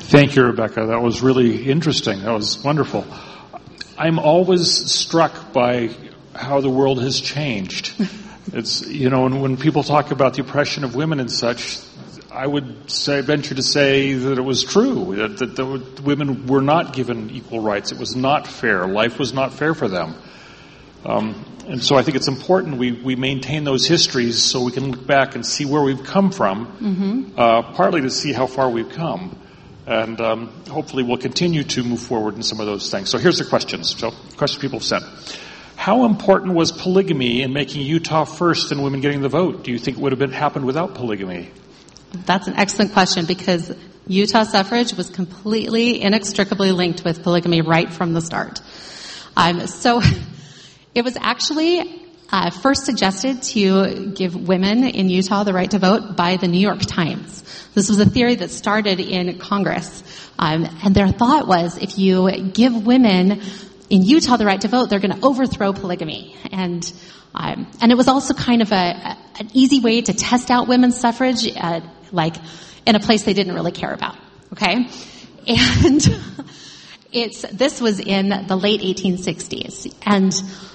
Thank you, Rebecca. That was really interesting. That was wonderful. I'm always struck by how the world has changed. It's, and when people talk about the oppression of women and such, I would venture to say that it was true, that the women were not given equal rights. It was not fair. Life was not fair for them. And so I think it's important we maintain those histories so we can look back and see where we've come from, partly to see how far we've come. And hopefully we'll continue to move forward in some of those things. So here's the questions. So questions people have sent. How important was polygamy in making Utah first and women getting the vote? Do you think it would have happened without polygamy? That's an excellent question, because Utah suffrage was completely inextricably linked with polygamy right from the start. So it was actually first suggested to give women in Utah the right to vote by the New York Times. This was a theory that started in Congress. And their thought was, if you give women in Utah the right to vote, they're going to overthrow polygamy. And it was also kind of an easy way to test out women's suffrage, like in a place they didn't really care about. Okay? And this was in the late 1860s. And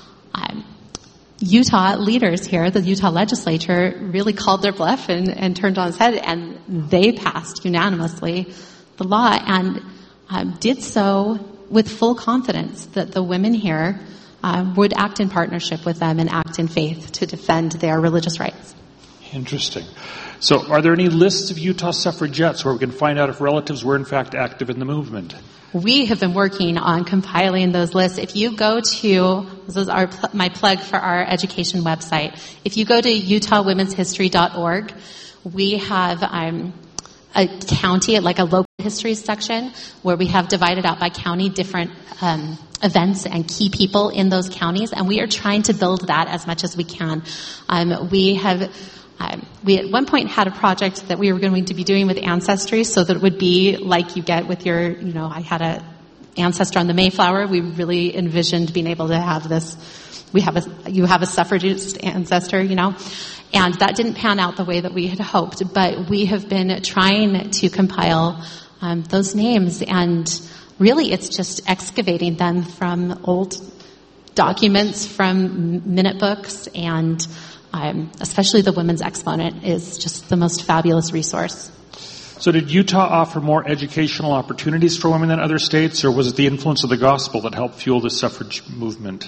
Utah leaders here, the Utah legislature, really called their bluff and turned on its head, and they passed unanimously the law and did so with full confidence that the women here would act in partnership with them and act in faith to defend their religious rights. Interesting. So are there any lists of Utah suffragettes where we can find out if relatives were in fact active in the movement? We have been working on compiling those lists. If you go to, this is my plug for our education website. If you go to utahwomenshistory.org, we have a county, like a local history section, where we have divided out by county different events and key people in those counties, and we are trying to build that as much as we can. We at one point had a project that we were going to be doing with Ancestry, so that it would be like you get with your, I had a ancestor on the Mayflower. We really envisioned being able to have this. You have a suffragist ancestor, and that didn't pan out the way that we had hoped. But we have been trying to compile those names, and really it's just excavating them from old documents, from minute books, and especially the Women's Exponent is just the most fabulous resource. So did Utah offer more educational opportunities for women than other states, or was it the influence of the gospel that helped fuel the suffrage movement?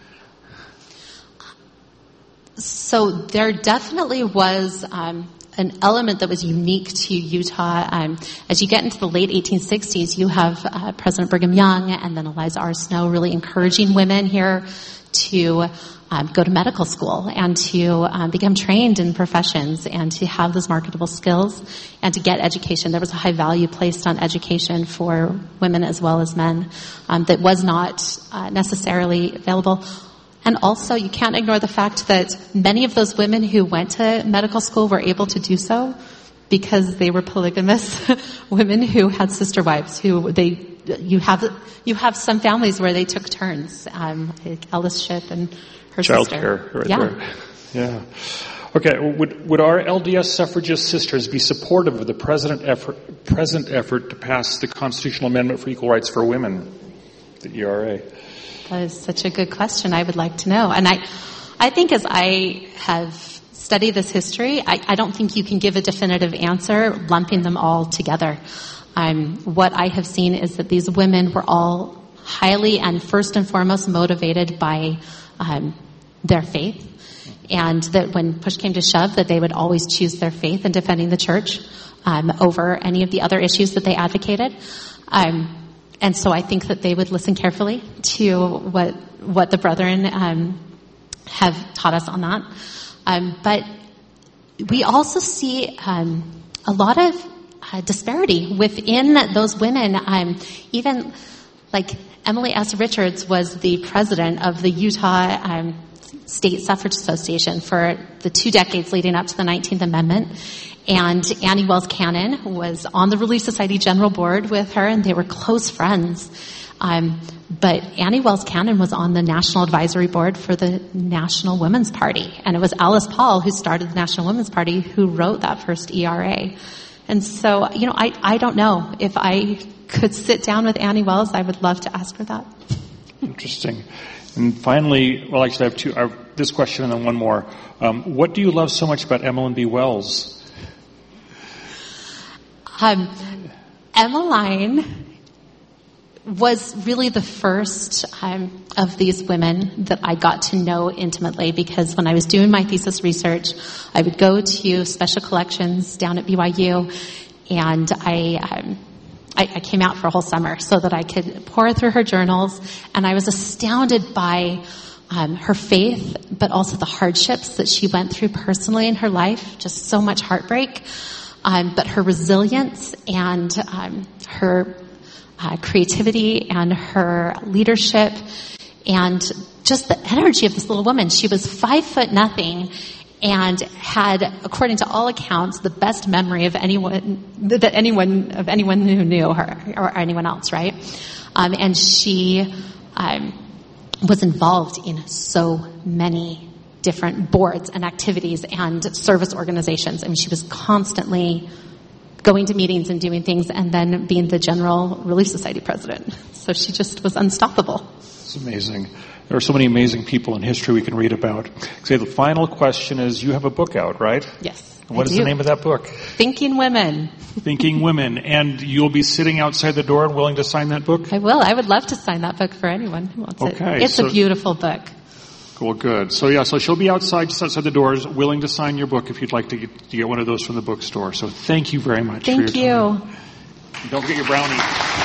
So there definitely was an element that was unique to Utah. As you get into the late 1860s, you have President Brigham Young and then Eliza R. Snow really encouraging women here to go to medical school and to become trained in professions and to have those marketable skills and to get education. There was a high value placed on education for women as well as men that was not necessarily available. And also, you can't ignore the fact that many of those women who went to medical school were able to do so because they were polygamous women who had sister wives you have some families where they took turns, like Ellis Shipp and her Child sister. Care right there. Yeah. Okay, would our LDS suffragist sisters be supportive of the present effort to pass the constitutional amendment for equal rights for women, the ERA? That is such a good question. I would like to know. And I think as I have studied this history, I don't think you can give a definitive answer lumping them all together. What I have seen is that these women were all highly and first and foremost motivated by their faith, and that when push came to shove, that they would always choose their faith in defending the church over any of the other issues that they advocated. And so I think that they would listen carefully to what the brethren have taught us on that. But we also see a lot of disparity within those women. Even like Emily S. Richards was the president of the Utah State Suffrage Association for the 2 decades leading up to the 19th Amendment. And Annie Wells Cannon was on the Relief Society General Board with her, and they were close friends. But Annie Wells Cannon was on the National Advisory Board for the National Women's Party. And it was Alice Paul, who started the National Women's Party, who wrote that first ERA. And so, I don't know. If I could sit down with Annie Wells, I would love to ask her that. Interesting. And finally, well, actually, I have this question and then one more. What do you love so much about Emmeline B. Wells? Emmeline was really the first of these women that I got to know intimately, because when I was doing my thesis research, I would go to special collections down at BYU, and I came out for a whole summer so that I could pour through her journals, and I was astounded by her faith, but also the hardships that she went through personally in her life, just so much heartbreak, but her resilience and her creativity and her leadership and just the energy of this little woman. She was 5'0" and had, according to all accounts, the best memory of anyone who knew her or anyone else, right? And she was involved in so many different boards and activities and service organizations. I mean, she was constantly going to meetings and doing things, and then being the General Relief Society president. So she just was unstoppable. It's amazing. There are so many amazing people in history we can read about. So the final question is, you have a book out, right? Yes. What is the name of that book? Thinking Women. Thinking Women. And you'll be sitting outside the door and willing to sign that book? I will. I would love to sign that book for anyone who wants it. It's a beautiful book. Well, good. So she'll be just outside the doors, willing to sign your book if you'd like to get one of those from the bookstore. So thank you very much for your time. Thank you. Don't forget your brownie.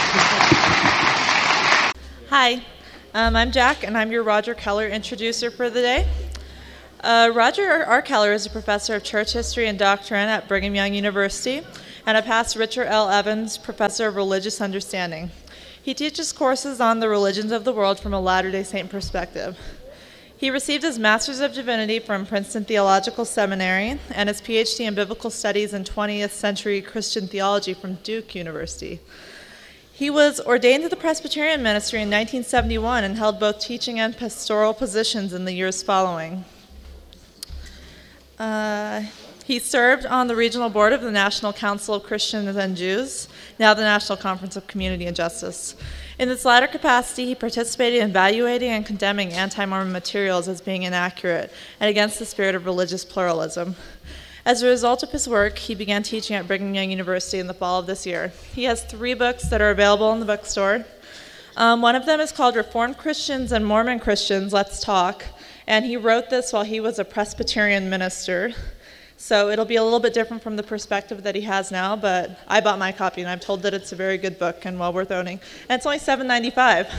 Hi, I'm Jack, and I'm your Roger Keller introducer for the day. Roger R. Keller is a professor of church history and doctrine at Brigham Young University, and a past Richard L. Evans Professor of Religious Understanding. He teaches courses on the religions of the world from a Latter-day Saint perspective. He received his Master's of Divinity from Princeton Theological Seminary and his PhD in Biblical Studies and 20th Century Christian Theology from Duke University. He was ordained to the Presbyterian ministry in 1971 and held both teaching and pastoral positions in the years following. He served on the regional board of the National Council of Christians and Jews, now the National Conference of Community and Justice. In this latter capacity, he participated in evaluating and condemning anti-Mormon materials as being inaccurate and against the spirit of religious pluralism. As a result of his work, he began teaching at Brigham Young University in the fall of this year. He has 3 books that are available in the bookstore. One of them is called Reformed Christians and Mormon Christians, Let's Talk, and he wrote this while he was a Presbyterian minister. So it'll be a little bit different from the perspective that he has now, but I bought my copy, and I'm told that it's a very good book and well worth owning. And it's only $7.95.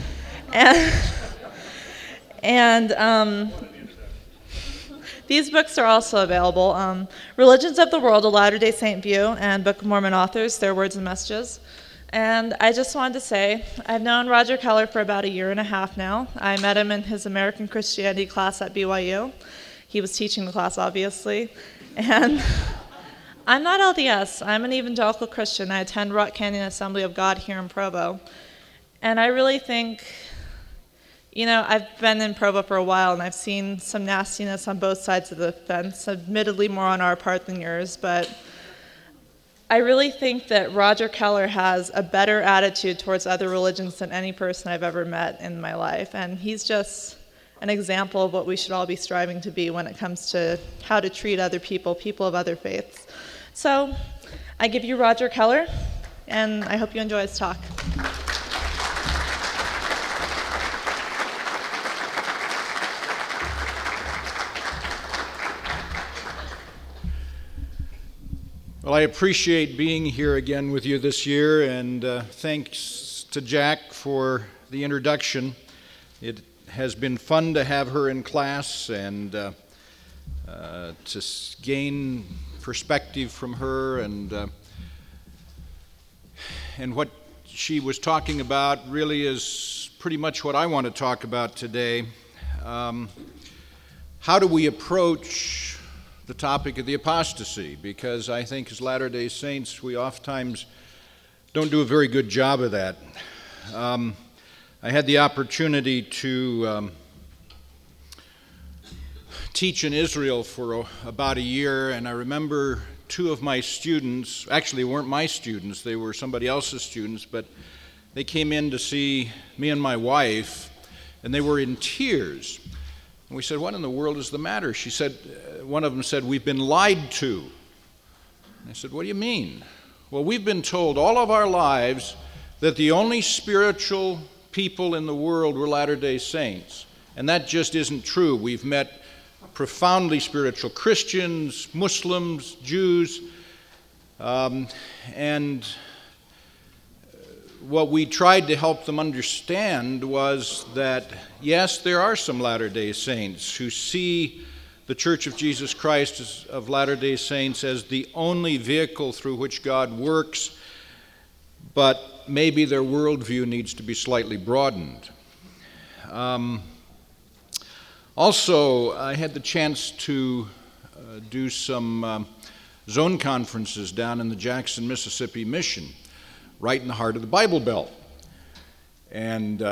And these books are also available. Religions of the World, A Latter-day Saint View, and Book of Mormon Authors, Their Words and Messages. And I just wanted to say, I've known Roger Keller for about 1.5 years now. I met him in his American Christianity class at BYU. He was teaching the class, obviously. And I'm not LDS. I'm an evangelical Christian. I attend Rock Canyon Assembly of God here in Provo. And I really think, I've been in Provo for a while, and I've seen some nastiness on both sides of the fence, admittedly more on our part than yours, but I really think that Roger Keller has a better attitude towards other religions than any person I've ever met in my life. And he's just an example of what we should all be striving to be when it comes to how to treat other people of other faiths. So I give you Roger Keller, and I hope you enjoy his talk. Well, I appreciate being here again with you this year, and thanks to Jack for the introduction. It has been fun to have her in class and to gain perspective from her, and what she was talking about really is pretty much what I want to talk about today. How do we approach the topic of the apostasy? Because I think as Latter-day Saints, we oftentimes don't do a very good job of that. I had the opportunity to teach in Israel for about a year, and I remember two of my students, actually weren't my students, they were somebody else's students, but they came in to see me and my wife, and they were in tears. And we said, "What in the world is the matter?" She said, one of them said, "We've been lied to." And I said, "What do you mean?" "Well, we've been told all of our lives that the only spiritual people in the world were Latter-day Saints. And that just isn't true. We've met profoundly spiritual Christians, Muslims, Jews, and what we tried to help them understand was that, yes, there are some Latter-day Saints who see the Church of Jesus Christ of Latter-day Saints as the only vehicle through which God works, but maybe their worldview needs to be slightly broadened. Also, I had the chance to do some zone conferences down in the Jackson, Mississippi Mission, right in the heart of the Bible Belt. And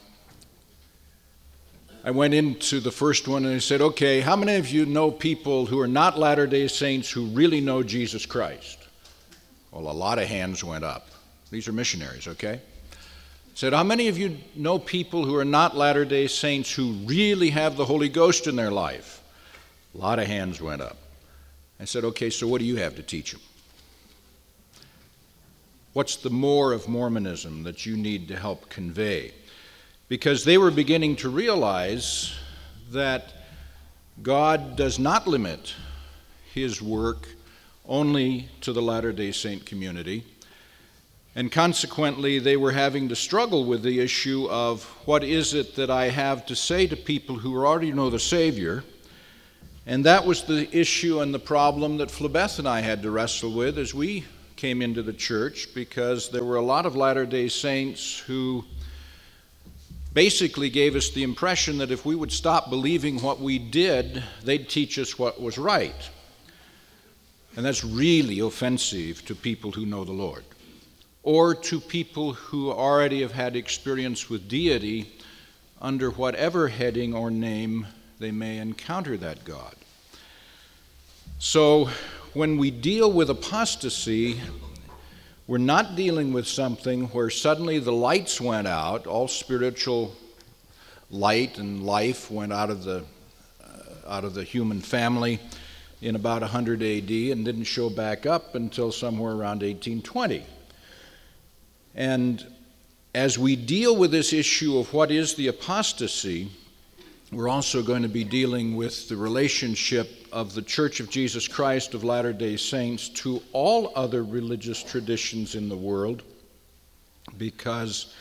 I went into the first one and I said, "Okay, how many of you know people who are not Latter-day Saints who really know Jesus Christ?" Well, a lot of hands went up. These are missionaries, okay? I said, "How many of you know people who are not Latter-day Saints who really have the Holy Ghost in their life?" A lot of hands went up. I said, "Okay, so what do you have to teach them? What's the more of Mormonism that you need to help convey?" Because they were beginning to realize that God does not limit his work only to the Latter-day Saint community. And consequently, they were having to struggle with the issue of what is it that I have to say to people who already know the Savior. And that was the issue and the problem that Flabeth and I had to wrestle with as we came into the church, because there were a lot of Latter-day Saints who basically gave us the impression that if we would stop believing what we did, they'd teach us what was right. And that's really offensive to people who know the Lord, or to people who already have had experience with deity under whatever heading or name they may encounter that God. So when we deal with apostasy, we're not dealing with something where suddenly the lights went out, all spiritual light and life went out of the human family in about 100 AD and didn't show back up until somewhere around 1820. And as we deal with this issue of what is the apostasy, we're also going to be dealing with the relationship of the Church of Jesus Christ of Latter-day Saints to all other religious traditions in the world, because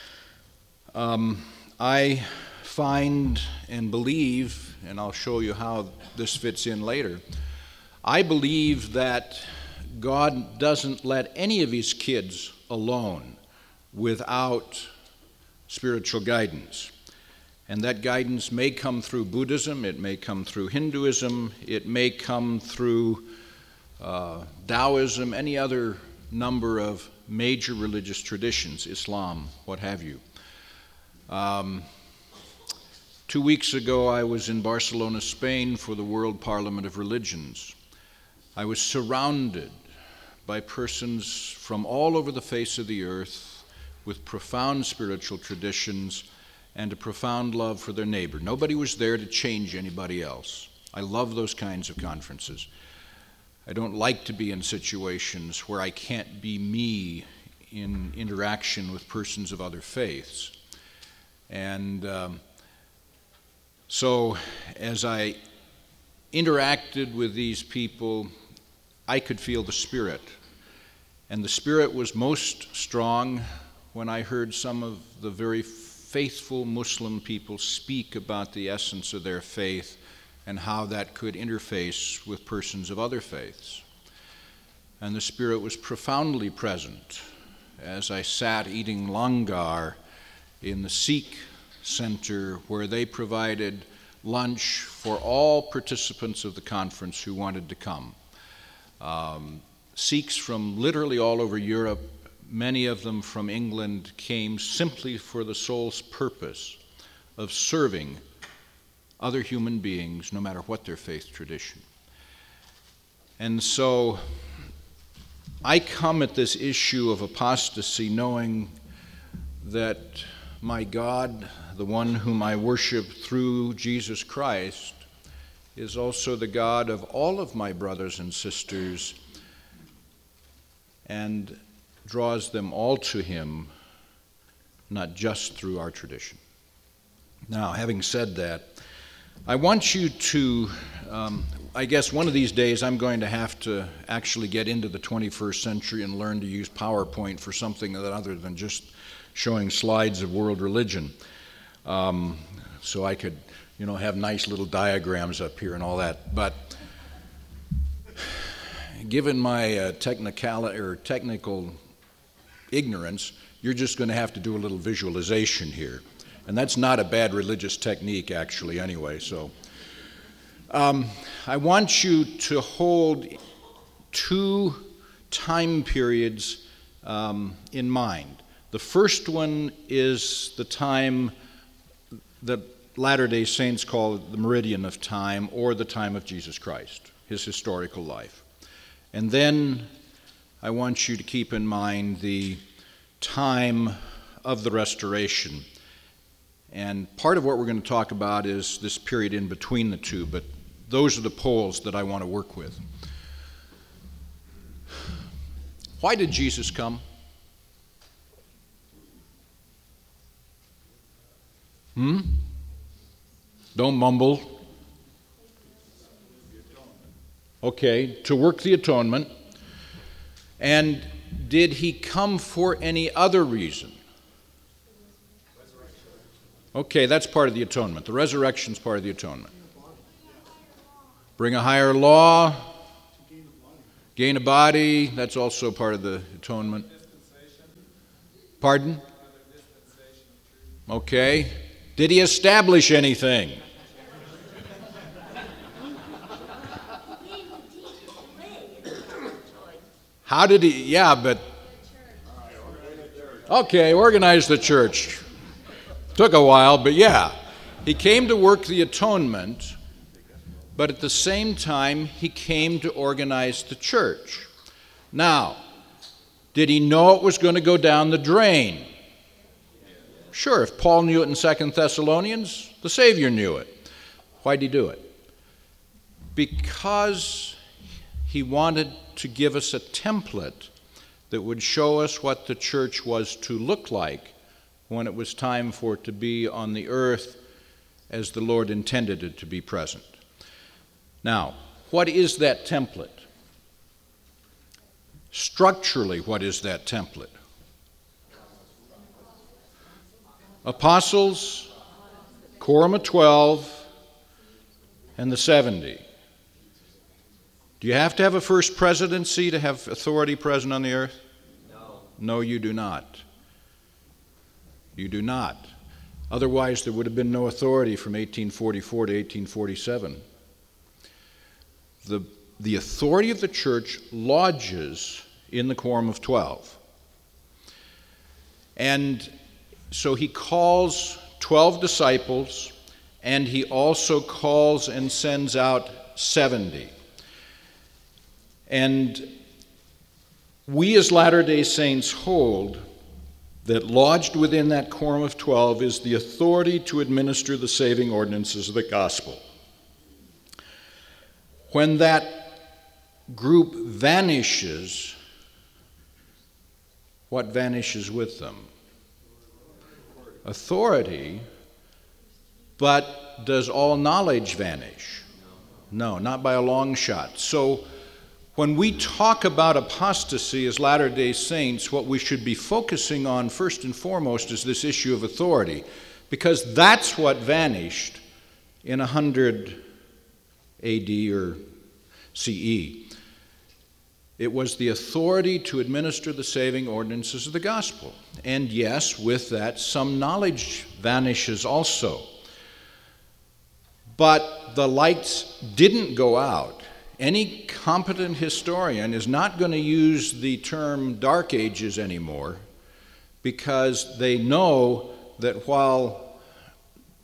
I find and believe, and I'll show you how this fits in later, I believe that God doesn't let any of his kids alone without spiritual guidance. And that guidance may come through Buddhism, it may come through Hinduism, it may come through Taoism, any other number of major religious traditions, Islam, what have you. 2 weeks ago, I was in Barcelona, Spain for the World Parliament of Religions. I was surrounded by persons from all over the face of the earth with profound spiritual traditions and a profound love for their neighbor. Nobody was there to change anybody else. I love those kinds of conferences. I don't like to be in situations where I can't be me in interaction with persons of other faiths. And so as I interacted with these people, I could feel the Spirit. And the Spirit was most strong when I heard some of the very faithful Muslim people speak about the essence of their faith and how that could interface with persons of other faiths. And the Spirit was profoundly present as I sat eating langar in the Sikh Center, where they provided lunch for all participants of the conference who wanted to come. Sikhs from literally all over Europe, many of them from England, came simply for the sole purpose of serving other human beings, no matter what their faith tradition. And so I come at this issue of apostasy knowing that my God, the one whom I worship through Jesus Christ, is also the God of all of my brothers and sisters and draws them all to him, not just through our tradition. Now, having said that, I want you to, I guess one of these days I'm going to have to actually get into the 21st century and learn to use PowerPoint for something other than just showing slides of world religion. So I could, have nice little diagrams up here and all that. But given my technical ignorance, you're just going to have to do a little visualization here. And that's not a bad religious technique, actually, anyway. So I want you to hold two time periods in mind. The first one is the time that Latter-day Saints call the meridian of time, or the time of Jesus Christ, his historical life. And then I want you to keep in mind the time of the Restoration. And part of what we're going to talk about is this period in between the two, but those are the poles that I want to work with. Why did Jesus come? Don't mumble. Okay, to work the atonement. And did he come for any other reason? Okay, that's part of the atonement. The resurrection's part of the atonement. Bring a higher law, gain a body, that's also part of the atonement. Pardon? Okay. Did he establish anything? How did he? Yeah, but... Okay, organize the church. Took a while, but yeah. He came to work the atonement, but at the same time, he came to organize the church. Now, did he know it was going to go down the drain? Sure, if Paul knew it in 2 Thessalonians, the Savior knew it. Why'd he do it? Because he wanted to give us a template that would show us what the church was to look like when it was time for it to be on the earth as the Lord intended it to be present. Now, what is that template? Structurally, what is that template? Apostles, Quorum of 12, and the 70. Do you have to have a first presidency to have authority present on the earth? No. No, you do not. You do not. Otherwise, there would have been no authority from 1844 to 1847. The authority of the church lodges in the Quorum of 12. And so he calls 12 disciples, and he also calls and sends out 70. And we as Latter-day Saints hold that lodged within that Quorum of 12 is the authority to administer the saving ordinances of the gospel. When that group vanishes, what vanishes with them? Authority, but does all knowledge vanish? No, not by a long shot. So when we talk about apostasy as Latter-day Saints, what we should be focusing on first and foremost is this issue of authority, because that's what vanished in 100 AD or CE. It was the authority to administer the saving ordinances of the gospel. And yes, with that, some knowledge vanishes also. But the lights didn't go out. Any competent historian is not going to use the term Dark Ages anymore, because they know that while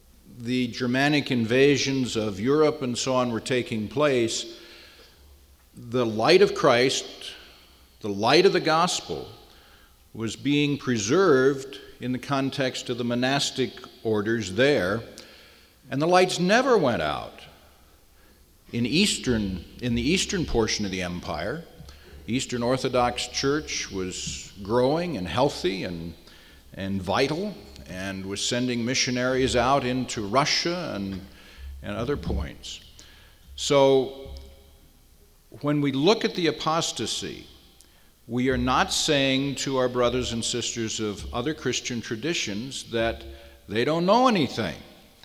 the Germanic invasions of Europe and so on were taking place, the light of Christ, the light of the gospel, was being preserved in the context of the monastic orders there, and the lights never went out. In the eastern portion of the empire, Eastern Orthodox Church was growing and healthy and vital, and was sending missionaries out into Russia and other points. So when we look at the apostasy, we are not saying to our brothers and sisters of other Christian traditions that they don't know anything.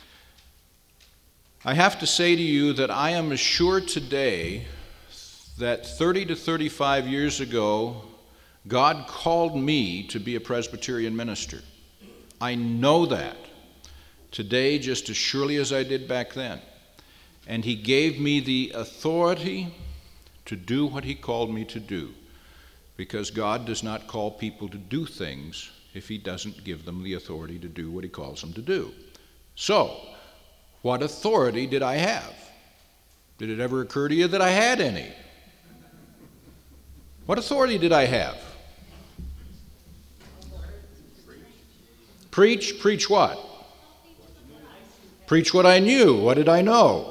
I have to say to you that I am as sure today that 30 to 35 years ago, God called me to be a Presbyterian minister. I know that today just as surely as I did back then. And He gave me the authority to do what He called me to do, because God does not call people to do things if He doesn't give them the authority to do what He calls them to do. So, what authority did I have? Did it ever occur to you that I had any? What authority did I have? Preach? Preach what? Preach what I knew. What did I know?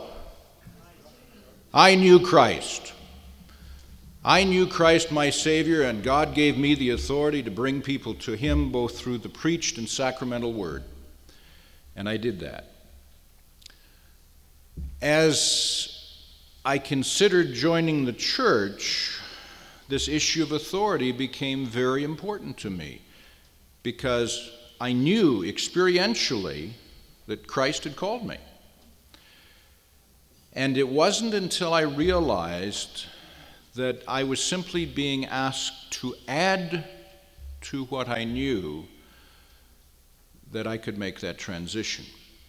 I knew Christ. I knew Christ my Savior, and God gave me the authority to bring people to Him both through the preached and sacramental word. And I did that. As I considered joining the church, this issue of authority became very important to me, because I knew experientially that Christ had called me. And it wasn't until I realized that I was simply being asked to add to what I knew that I could make that transition.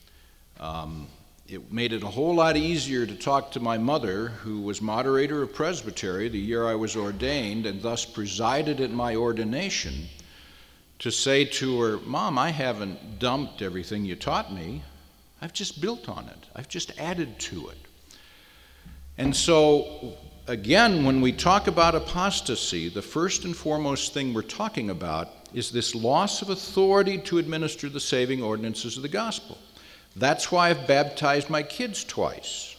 It made it a whole lot easier to talk to my mother, who was moderator of Presbytery the year I was ordained and thus presided at my ordination, to say to her, Mom, I haven't dumped everything you taught me. I've just built on it. I've just added to it. And so, again, when we talk about apostasy, the first and foremost thing we're talking about is this loss of authority to administer the saving ordinances of the gospel. That's why I've baptized my kids twice.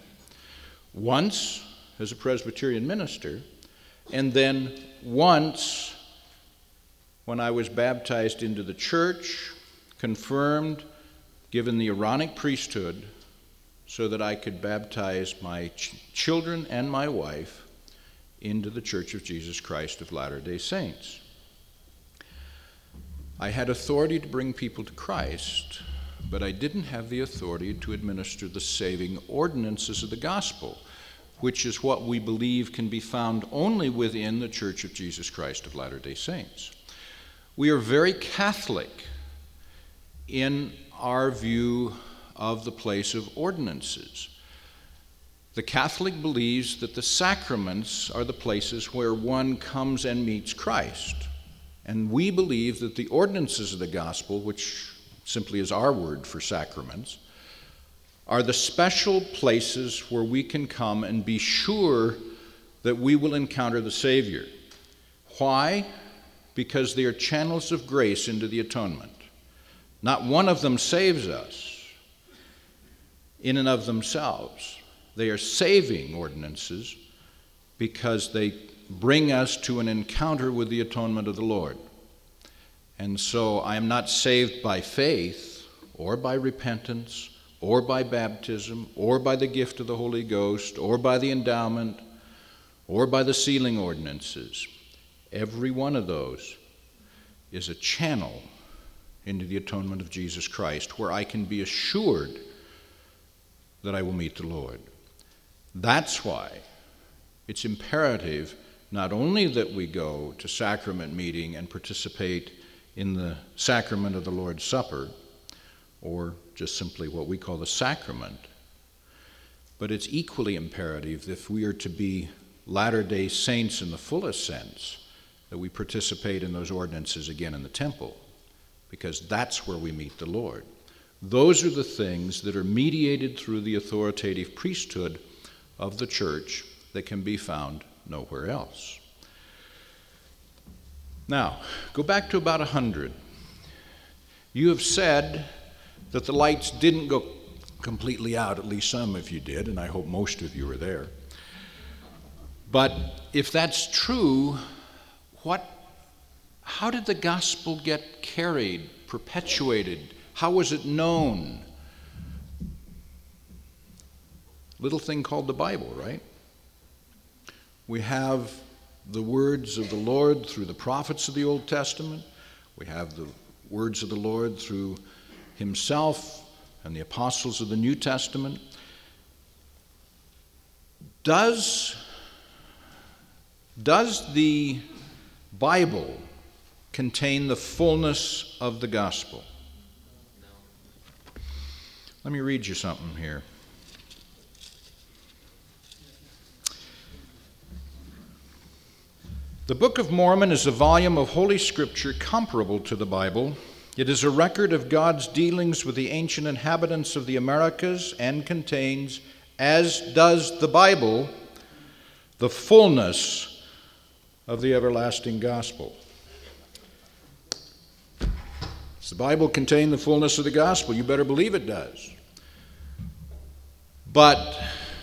Once as a Presbyterian minister, and then once when I was baptized into the church, confirmed, given the Aaronic priesthood, so that I could baptize my children and my wife into the Church of Jesus Christ of Latter-day Saints. I had authority to bring people to Christ, but I didn't have the authority to administer the saving ordinances of the gospel, which is what we believe can be found only within the Church of Jesus Christ of Latter-day Saints. We are very Catholic in our view of the place of ordinances. The Catholic believes that the sacraments are the places where one comes and meets Christ. And we believe that the ordinances of the gospel, which simply is our word for sacraments, are the special places where we can come and be sure that we will encounter the Savior. Why? Because they are channels of grace into the atonement. Not one of them saves us in and of themselves. They are saving ordinances because they bring us to an encounter with the atonement of the Lord. And so I am not saved by faith or by repentance or by baptism or by the gift of the Holy Ghost or by the endowment or by the sealing ordinances. Every one of those is a channel into the atonement of Jesus Christ, where I can be assured that I will meet the Lord. That's why it's imperative not only that we go to sacrament meeting and participate in the sacrament of the Lord's Supper, or just simply what we call the sacrament, but it's equally imperative that if we are to be Latter-day Saints in the fullest sense, that we participate in those ordinances again in the temple, because that's where we meet the Lord. Those are the things that are mediated through the authoritative priesthood of the church that can be found nowhere else. Now, go back to about 100. You have said that the lights didn't go completely out, at least some of you did, and I hope most of you were there. But if that's true, how did the gospel get carried, perpetuated? How was it known? Little thing called the Bible, right? We have the words of the Lord through the prophets of the Old Testament. We have the words of the Lord through himself and the apostles of the New Testament. Does the Bible contain the fullness of the gospel? Let me read you something here. The Book of Mormon is a volume of Holy Scripture comparable to the Bible. It is a record of God's dealings with the ancient inhabitants of the Americas and contains, as does the Bible, the fullness of the everlasting gospel. Does the Bible contain the fullness of the gospel? You better believe it does. But,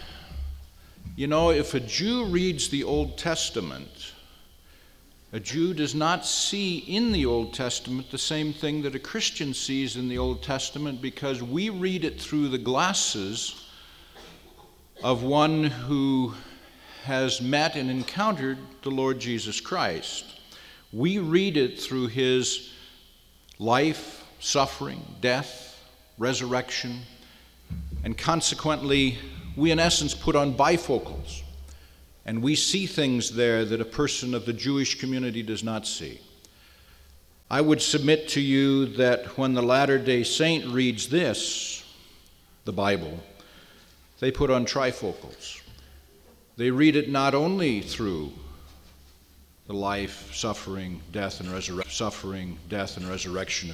if a Jew reads the Old Testament, a Jew does not see in the Old Testament the same thing that a Christian sees in the Old Testament, because we read it through the glasses of one who has met and encountered the Lord Jesus Christ. We read it through his life, suffering, death, resurrection, and consequently, we in essence put on bifocals. And we see things there that a person of the Jewish community does not see. I would submit to you that when the Latter-day Saint reads this, the Bible, they put on trifocals. They read it not only through the life, suffering, death, and resurrection of